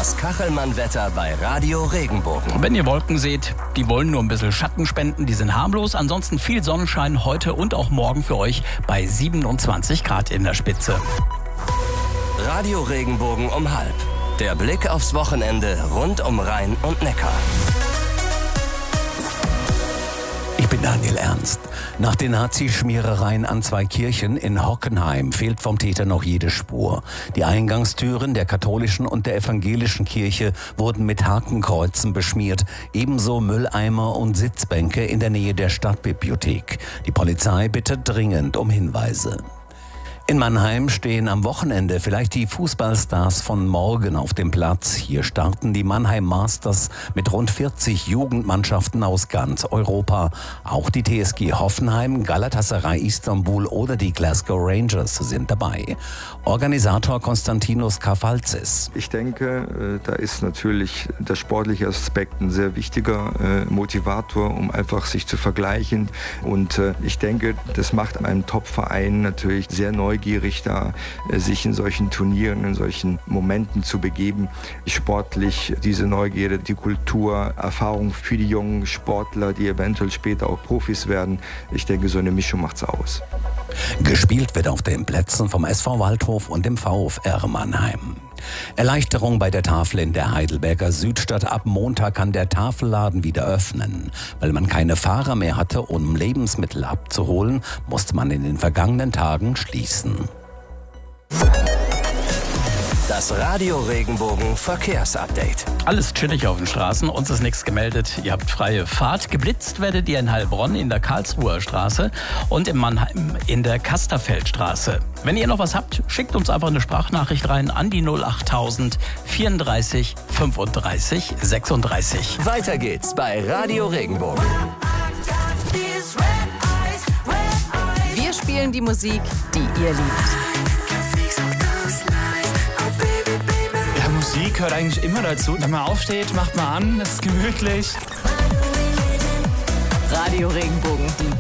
Das Kachelmann-Wetter bei Radio Regenbogen. Wenn ihr Wolken seht, die wollen nur ein bisschen Schatten spenden, die sind harmlos. Ansonsten viel Sonnenschein heute und auch morgen für euch bei 27 Grad in der Spitze. Radio Regenbogen um 12:30. Der Blick aufs Wochenende rund um Rhein und Neckar. Ich bin Daniel Ernst. Nach den Nazischmierereien an 2 Kirchen in Hockenheim fehlt vom Täter noch jede Spur. Die Eingangstüren der katholischen und der evangelischen Kirche wurden mit Hakenkreuzen beschmiert, ebenso Mülleimer und Sitzbänke in der Nähe der Stadtbibliothek. Die Polizei bittet dringend um Hinweise. In Mannheim stehen am Wochenende vielleicht die Fußballstars von morgen auf dem Platz. Hier starten die Mannheim Masters mit rund 40 Jugendmannschaften aus ganz Europa. Auch die TSG Hoffenheim, Galatasaray Istanbul oder die Glasgow Rangers sind dabei. Organisator Konstantinos Kafaltzis. Ich denke, da ist natürlich der sportliche Aspekt ein sehr wichtiger Motivator, um einfach sich zu vergleichen. Und ich denke, das macht einen Top-Verein natürlich sehr neugierig, da sich in solchen Turnieren, in solchen Momenten zu begeben. Sportlich diese Neugierde, die Kultur, Erfahrung für die jungen Sportler, die eventuell später auch Profis werden. Ich denke, so eine Mischung macht's aus. Gespielt wird auf den Plätzen vom SV Waldhof und dem VfR Mannheim. Erleichterung bei der Tafel in der Heidelberger Südstadt. Ab Montag kann der Tafelladen wieder öffnen. Weil man keine Fahrer mehr hatte, um Lebensmittel abzuholen, musste man in den vergangenen Tagen schließen. Das Radio Regenbogen Verkehrsupdate. Alles chillig auf den Straßen, uns ist nichts gemeldet. Ihr habt freie Fahrt. Geblitzt werdet ihr in Heilbronn in der Karlsruher Straße und in Mannheim in der Kasterfeldstraße. Wenn ihr noch was habt, schickt uns einfach eine Sprachnachricht rein an die 08000 34 35 36. Weiter geht's bei Radio Regenbogen. Wir spielen die Musik, die ihr liebt. Musik gehört eigentlich immer dazu. Wenn man aufsteht, macht man an, es ist gemütlich. Radio Regenbogen, die